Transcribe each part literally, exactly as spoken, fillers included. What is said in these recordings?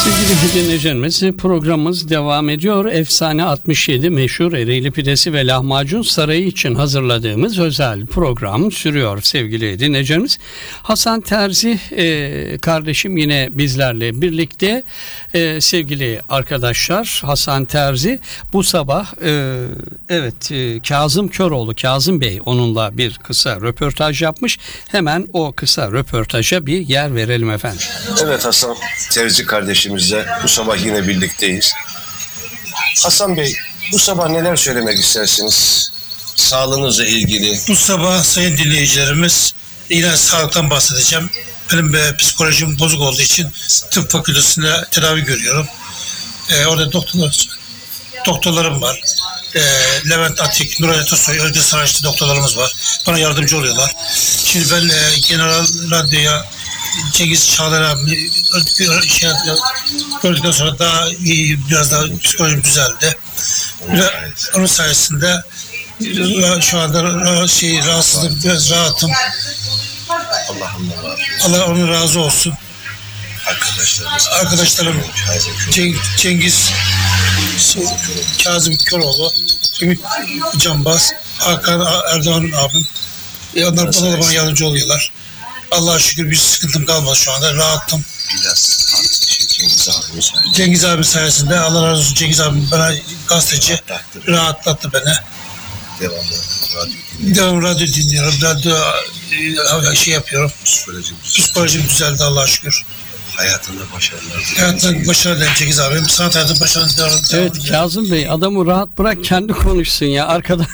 Sevgili dinleyicilerimiz, programımız devam ediyor. Efsane altmış yedi meşhur Ereğli pidesi ve lahmacun sarayı için hazırladığımız özel program sürüyor sevgili dinleyicilerimiz. Hasan Terzi e, kardeşim yine bizlerle birlikte. E, sevgili arkadaşlar, Hasan Terzi bu sabah e, evet e, Kazım Köroğlu, Kazım Bey onunla bir kısa röportaj yapmış. Hemen o kısa röportaja bir yer verelim efendim. Evet, Hasan Terzi kardeşimizle bu sabah yine birlikteyiz. Hasan Bey, bu sabah neler söylemek istersiniz? Sağlığınızla ilgili. Bu sabah sayın dinleyicilerimiz yine sağlıktan bahsedeceğim. Benim de psikolojim bozuk olduğu için tıp fakültesinde tedavi görüyorum. Ee, orada doktorlar, doktorlarım var. Ee, Levent Atik, Nuray Atasoy, Özgür Saraçlı doktorlarımız var. Bana yardımcı oluyorlar. Şimdi ben e, General Radyo'ya Cengiz Çağlar abi şey, gördükten sonra daha iyi, biraz daha psikolojim düzeldi. Biraz, onun sayesinde şu anda şey, rahatsızlık, biraz rahatım. Allah'ım Allah onun razı olsun. Arkadaşlarımız, Arkadaşlarım Cengiz, Cengiz şey, Kazım Köroğlu, Ümit Canbaz, Hakan Erdoğan abim. E onlar bana da bana yardımcı oluyorlar. Allah'a şükür bir sıkıntım kalmadı şu anda. Rahatım. biraz şey, Cengiz abimiz sayesinde. Cengiz abi sayesinde, Allah razı olsun, Cengiz abim bana gazeteci Rahatlattı. rahatlattı beni. Devamlı radyo dinliyoruz. Devam radyo dinliyorum. Radyo e, şey yapıyorum. Psikolojimiz, Psikolojim düzeldi Allah'a şükür. hayatında başarılar. Hayatında başarılı dilerim Cengiz abim. Sanat hayatında başarılı devam Evet Kazım Bey, adamı rahat bırak, kendi konuşsun ya arkada.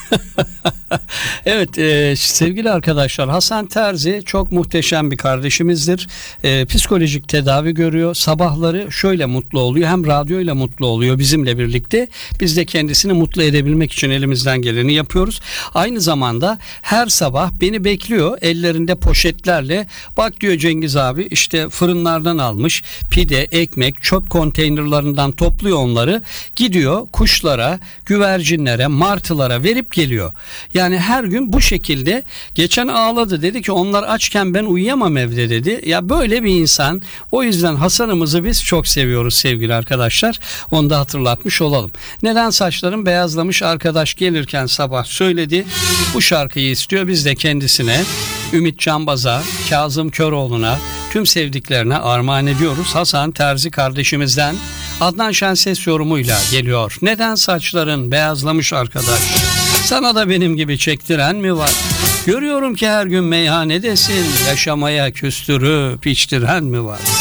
Evet e, sevgili arkadaşlar, Hasan Terzi çok muhteşem bir kardeşimizdir. E, psikolojik tedavi görüyor. Sabahları şöyle mutlu oluyor. Hem radyoyla mutlu oluyor bizimle birlikte. Biz de kendisini mutlu edebilmek için elimizden geleni yapıyoruz. Aynı zamanda her sabah beni bekliyor ellerinde poşetlerle. Bak diyor Cengiz abi, işte fırınlardan almış pide, ekmek, çöp konteynerlarından topluyor onları. Gidiyor kuşlara, güvercinlere, martılara verip geliyor. Yani her gün bu şekilde. Geçen ağladı, dedi ki onlar açken ben uyuyamam evde dedi. Ya böyle bir insan. O yüzden Hasan'ımızı biz çok seviyoruz sevgili arkadaşlar. Onu da hatırlatmış olalım. Neden saçlarım beyazlamış arkadaş gelirken sabah söyledi. Bu şarkıyı istiyor. Biz de kendisine, Ümit Canbaz'a, Kazım Köroğlu'na, tüm sevdiklerine armağan ediyoruz. Hasan Terzi kardeşimizden Adnan Şenses yorumuyla geliyor. Neden saçların beyazlamış arkadaş? Sana da benim gibi çektiren mi var? Görüyorum ki her gün meyhanedesin. Yaşamaya küstürüp içtiren mi var?